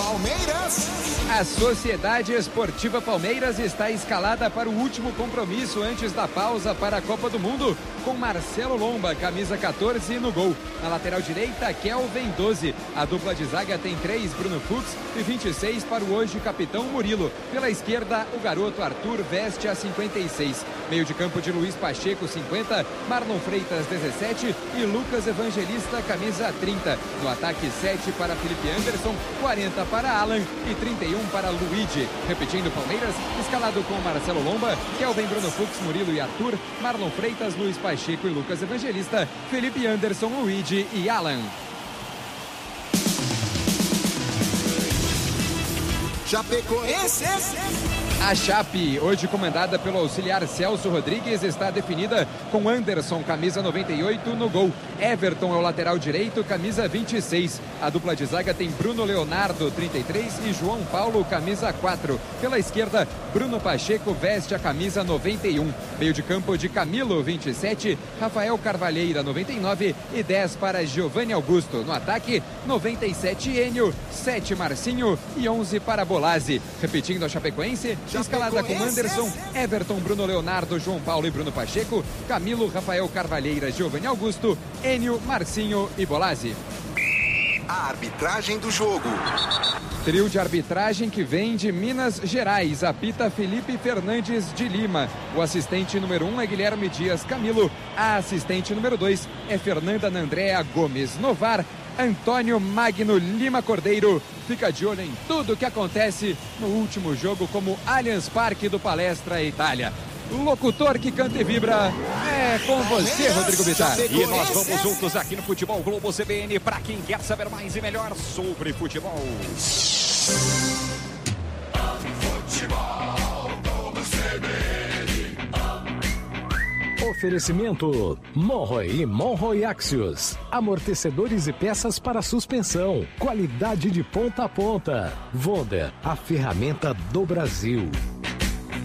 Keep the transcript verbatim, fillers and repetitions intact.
Palmeiras. A Sociedade Esportiva Palmeiras está escalada para o último compromisso antes da pausa para a Copa do Mundo, com Marcelo Lomba, camisa catorze, no gol. Na lateral direita, Kelvin, doze. A dupla de zaga tem três, Bruno Fux, e vinte e seis para o hoje capitão Murilo. Pela esquerda, o garoto Arthur veste a cinquenta e seis. Meio de campo de Luiz Pacheco, cinquenta, Marlon Freitas, dezessete e Lucas Evangelista, camisa trinta. No ataque, sete para Felipe Anderson, quarenta para Alan e trinta e um para Luigi. Repetindo, Palmeiras, escalado com Marcelo Lomba, Kelvin, Bruno Fux, Murilo e Arthur, Marlon Freitas, Luiz Pacheco e Lucas Evangelista, Felipe Anderson, Luigi e Alan. Chapecoense. A Chape, hoje comandada pelo auxiliar Celso Rodrigues, está definida com Anderson, camisa noventa e oito, no gol. Everton é o lateral direito, camisa vinte e seis. A dupla de zaga tem Bruno Leonardo, trinta e três, e João Paulo, camisa quatro. Pela esquerda, Bruno Pacheco veste a camisa noventa e um. Meio de campo de Camilo, vinte e sete, Rafael Carvalheira, noventa e nove e dez para Giovanni Augusto. No ataque, noventa e sete, Enio, sete, Marcinho e onze para Bolazzi. Repetindo, a Chapecoense, escalada com Anderson, Everton, Bruno Leonardo, João Paulo e Bruno Pacheco, Camilo, Rafael Carvalheira, Giovanni Augusto, Enio, Marcinho e Bolazzi. A arbitragem do jogo. Trio de arbitragem que vem de Minas Gerais. Apita Felipe Fernandes de Lima. O assistente número um é Guilherme Dias Camilo. A assistente número dois é Fernanda Nandrea Gomes Novar. Antônio Magno Lima Cordeiro fica de olho em tudo que acontece no último jogo como Allianz Parque do Palestra Itália. Locutor que canta e vibra é com você, Rodrigo Bittar. E nós vamos juntos aqui no Futebol Globo C B N para quem quer saber mais e melhor sobre futebol. Futebol Globo C B N. Oferecimento Monroe e Monroe Axios. Amortecedores e peças para suspensão. Qualidade de ponta a ponta. Wonder, a ferramenta do Brasil.